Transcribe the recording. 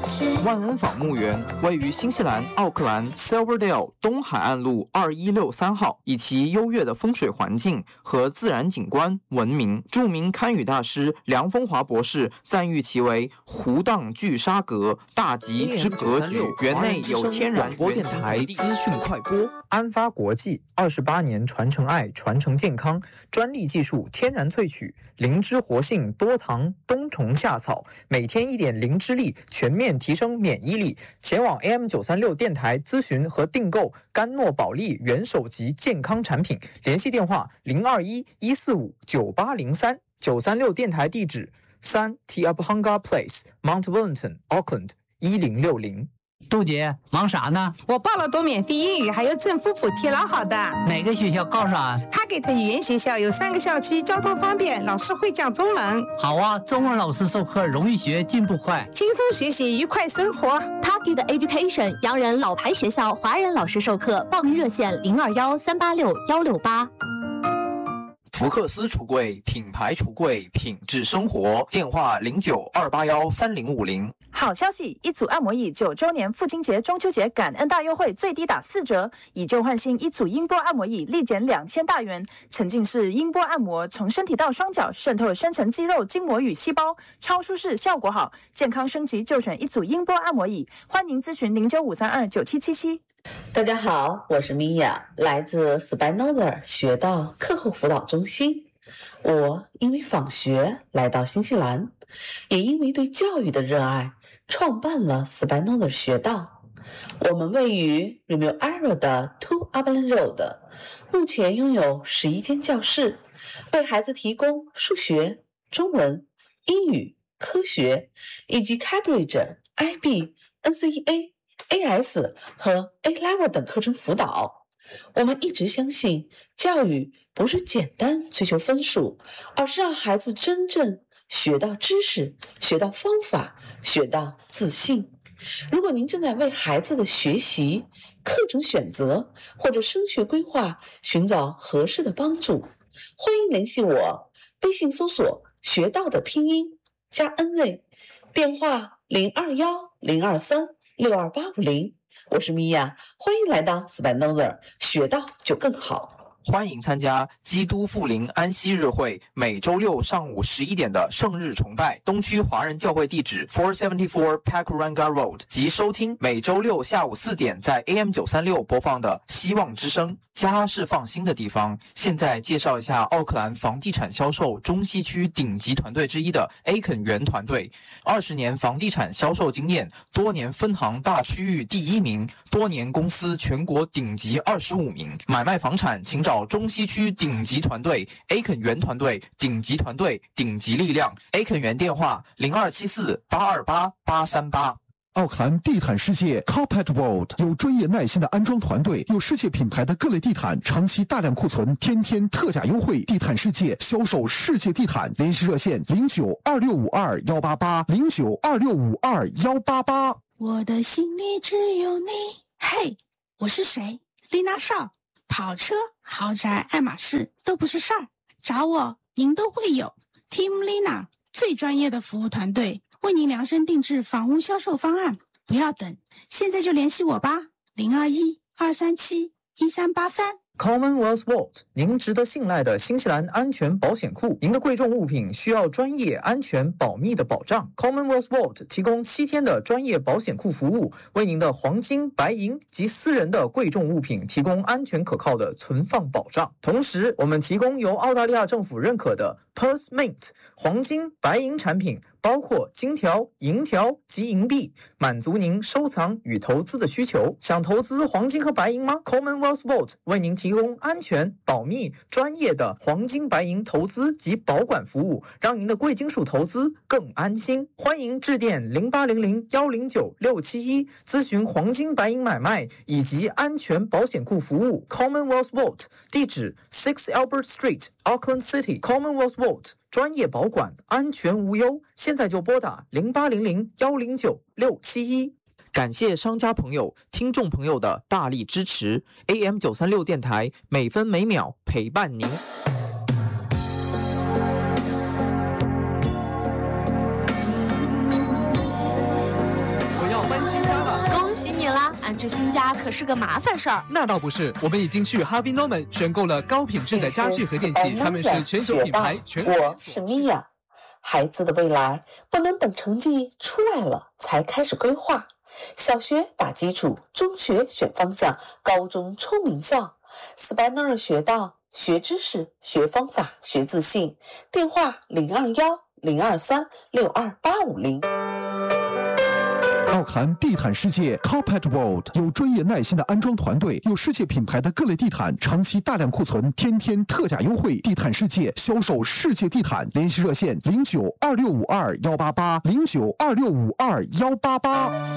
万恩坊墓园位于新西兰奥克兰 Silverdale 东海岸路2163号，以其优越的风水环境和自然景观闻名。著名堪舆大师梁风华博士赞誉其为湖荡聚沙阁，大吉之格局。园内有天然广播电台资讯快播。安发国际28年传承爱，传承健康，专利技术天然萃取，灵芝活性多糖冬虫夏草，每天1点灵芝力，全面提升免疫力。前往 AM936 电台咨询和订购甘诺宝利元首级健康产品，联系电话021-145-9803。936电台地址3 Tiabhanga Place Mount Wellington Auckland 1060。 杜姐，忙啥呢？ 我报了多免费英语，还有政府补贴，老好的。 哪个学校告上？ 他给的语言学校有3个校区，交通方便，老师会讲中文。 好啊，中文老师授课容易学，进步快， 轻松学习，愉快生活。 Target Education 洋人老牌学校，华人老师授课，报名热线021-386-168。 福克斯橱柜，品牌橱柜，品质生活。电话09-281-3050。 好消息，一组按摩椅9周年父亲节、中秋节感恩大优惠，最低打4折，以旧换新，一组音波按摩椅立减2000大元。沉浸式音波按摩，从身体到双脚，渗透深层肌肉、筋膜与细胞，超舒适，效果好，健康升级就选一组音波按摩椅。欢迎咨询095329777。 大家好，我是米娅，来自 Spinoza 学道课后辅导中心。我因为访学来到新西兰，也因为对教育的热爱，创办了 Spinoza 学道。我们位于 Remuera 的 Two Upland Road， 目前拥有11间教室，为孩子提供数学、中文、英语、科学以及 Cambridge、IB、NCEA、AS 和 A-Level 等课程辅导。我们一直相信，教育不是简单追求分数，而是让孩子真正学到知识，学到方法，学到自信。如果您正在为孩子的学习、课程选择或者升学规划寻找合适的帮助，欢迎联系我，微信搜索学道的拼音加 NZ， 电话021-023-62850。我是米娅，欢迎来到 Spinoza， 学到就更好。 欢迎参加基督复临安息日会，每周六上午11点的圣日崇拜，东区华人教会地址474 Pakuranga Road， 及收听每周六下午4点在 AM936 播放的希望之声。家是放心的地方。现在介绍一下奥克兰房地产销售中西区顶级团队之一的 Aiken 园团队，20年房地产销售经验，多年分行大区域第1名，多年公司全国顶级25名。买卖房产请找中西区顶级团队 Aiken 园团队，顶级团队，顶级力量。Aiken 园电话0274828838。 奥克兰地毯世界 Carpet World 有专业耐心的安装团队，有世界品牌的各类地毯，长期大量库存，天天特价优惠。地毯世界销售世界地毯，联系热线092652-188 092652-188。 我的心里只有你。嘿，我是谁？丽娜少。跑车、豪宅、爱马仕都不是事儿，找我您都会有。Team Lina 最专业的服务团队，为您量身定制房屋销售方案，不要等，现在就联系我吧，021-237-1383。 Commonwealth Vault， 您值得信赖的新西兰安全保险库。您的贵重物品需要专业、安全、保密的保障。Commonwealth Vault 提供7天的专业保险库服务，为您的黄金、白银及私人的贵重物品提供安全可靠的存放保障。同时，我们提供由澳大利亚政府认可的 Perth Mint 黄金、白银产品，包括金条、银条及银币，满足您收藏与投资的需求。想投资黄金和白银吗？ Commonwealth Vault 为您提供安全、保密、专业的黄金白银投资及保管服务，让您的贵金属投资更安心。欢迎致电0800-109-671咨询黄金白银买卖以及安全保险库服务。 Commonwealth Vault 地址6 Albert Street Auckland City。 Commonwealth Vault 专业保管，安全无忧。现在就拨打0800-109-671。感谢商家朋友、听众朋友的大力支持。AM936电台每分每秒陪伴您。 新家了。 恭喜你啦！安置新家可是个麻烦事儿。 那倒不是，我们已经去 Harvey Norman 选购了高品质的家具和电器，他们是全球品牌。 我是米娅。孩子的未来不能等成绩出来了才开始规划。小学打基础，中学选方向，高中冲名校。Spanner 学到，学知识，学方法，学自信。电话0210236285。 奥克兰地毯世界 Carpet World 有专业耐心的安装团队，有世界品牌的各类地毯，长期大量库存，天天特价优惠。地毯世界销售世界地毯，联系热线092652188，092652188。